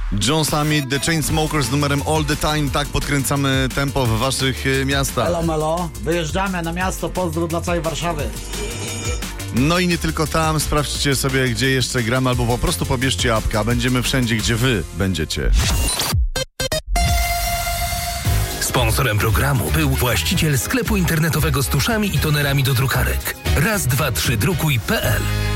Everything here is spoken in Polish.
John Summit, The Chainsmokers z numerem All The Time. Tak podkręcamy tempo w waszych miastach. Elo, melo. Wyjeżdżamy na miasto. Pozdro dla całej Warszawy. No i nie tylko tam. Sprawdźcie sobie, gdzie jeszcze gramy, albo po prostu pobierzcie apkę. Będziemy wszędzie, gdzie wy będziecie. Sponsorem programu był właściciel sklepu internetowego z tuszami i tonerami do drukarek. Raz, dwa, trzy drukuj.pl.